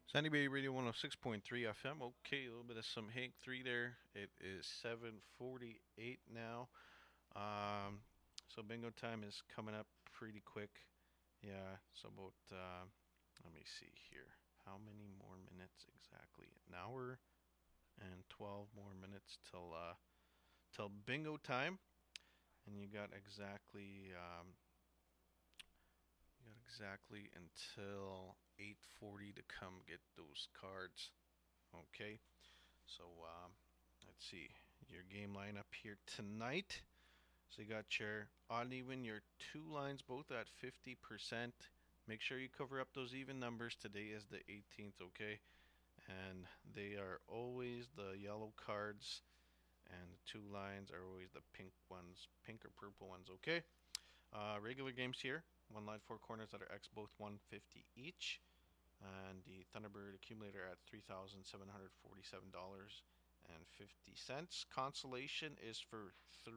Sandy Bay Radio 106.3 FM. Okay, a little bit of some Hank 3 there. It is 7:48 now. Um, so bingo time is coming up pretty quick. Yeah, so about, let me see here. How many more minutes exactly? An hour and 12 more minutes till bingo time. And you got exactly until 8:40 to come get those cards. Okay. So let's see your game lineup here tonight. So you got your odd and even, your two lines both at 50%. Make sure you cover up those even numbers. Today is the 18th, okay? And they are always the yellow cards, and the two lines are always the pink ones, pink or purple ones, okay? Regular games here. One line, four corners that are X, both 150 each. And the Thunderbird accumulator at $3,747.50. Consolation is for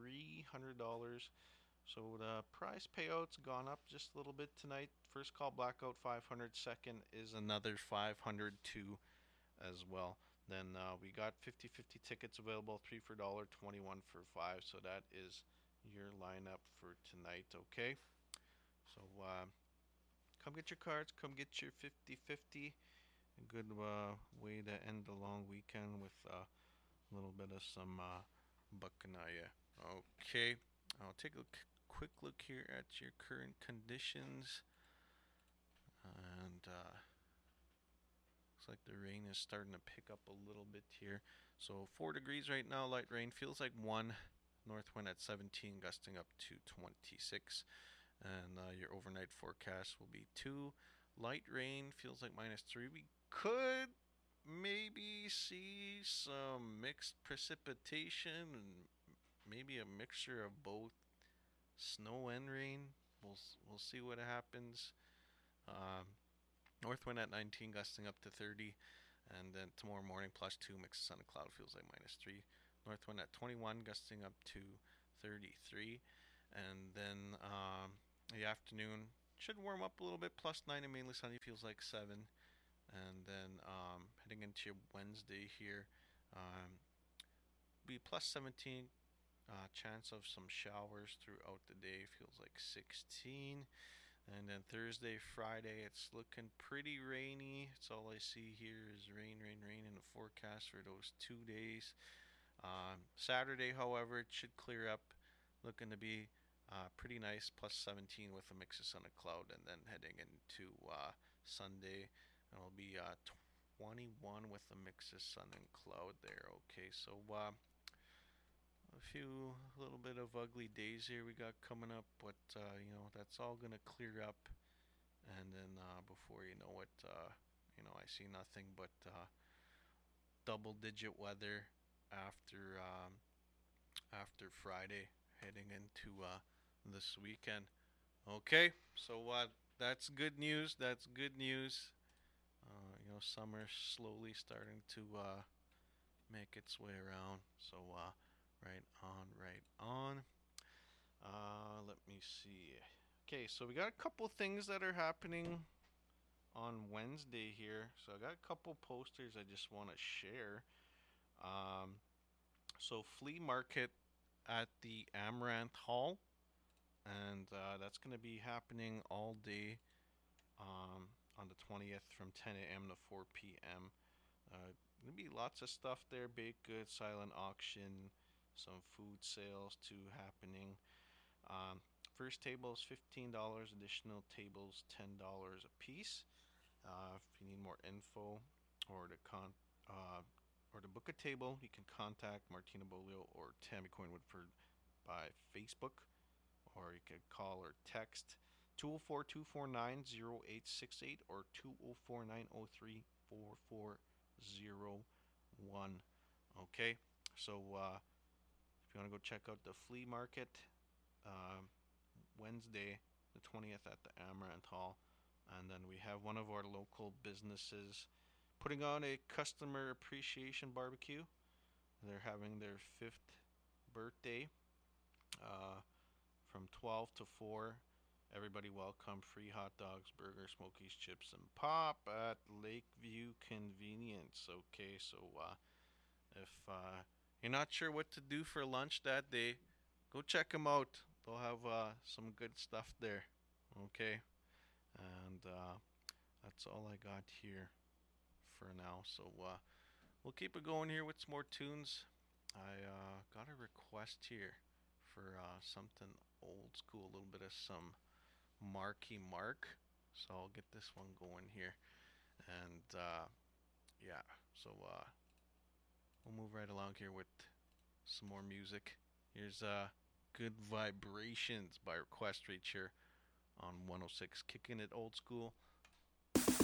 $300. So the prize payout's gone up just a little bit tonight. First call blackout 500. Second is another 500 too as well. Then we got 50-50 tickets available. 3 for $1, 21 for 5. So that is your lineup for tonight. Okay. So come get your cards. Come get your 50-50. A good way to end the long weekend with a little bit of some Buccanaya. Okay, I'll take a quick look here at your current conditions, and looks like the rain is starting to pick up a little bit here. So 4 degrees right now, light rain, feels like 1. North wind at 17, gusting up to 26. And your overnight forecast will be 2. Light rain, feels like -3. We could maybe see some mixed precipitation and maybe a mixture of both snow and rain. We'll see what happens. Um, North wind at 19, gusting up to 30, and then tomorrow morning +2, mixed sun and cloud, feels like -3. North wind at 21, gusting up to 33, and then the afternoon should warm up a little bit, +9 and mainly sunny, feels like 7. And then heading into your Wednesday here, um, be +17. Chance of some showers throughout the day, feels like 16. And then Thursday, Friday, it's looking pretty rainy. It's all I see here is rain, rain, rain in the forecast for those 2 days. Saturday, however, it should clear up, looking to be pretty nice, +17 with a mix of sun and cloud. And then heading into Sunday, it'll be 21 with a mix of sun and cloud there. Okay, so a few little bit of ugly days here we got coming up, but that's all gonna clear up, and then before you know it, I see nothing but double-digit weather after after Friday, heading into this weekend. Okay, so that's good news. That's good news. Summer slowly starting to make its way around. So right on, right on. Let me see. Okay, so we got a couple things that are happening on Wednesday here. So I got a couple posters I just want to share. Um, so flea market at the Amaranth Hall, and that's going to be happening all day on the 20th from 10 a.m. to 4 p.m. Gonna be lots of stuff there: baked goods, silent auction, some food sales too happening. Um, First table is $15. Additional tables $10 a piece. If you need more info or uh, to book a table, you can contact Martina Bolio or Tammy Coyne Woodford by Facebook, or you could call or text 204-249-0868 or 204-903-4401. Okay, so if you want to go check out the flea market, uh, Wednesday, the 20th at the Amaranth Hall. And then we have one of our local businesses putting on a customer appreciation barbecue. They're having their 5th birthday uh, from 12 to 4. Everybody welcome. Free hot dogs, burgers, smokies, chips, and pop at Lakeview Convenience. Okay, so if you're not sure what to do for lunch that day, go check them out. They'll have some good stuff there. Okay, and that's all I got here for now. So we'll keep it going here with some more tunes. I got a request here for something old school, a little bit of some Marky Mark. So I'll get this one going here. And yeah, so we'll move right along here with some more music. Here's Good Vibrations by Request Reach here on 106, kicking it old school.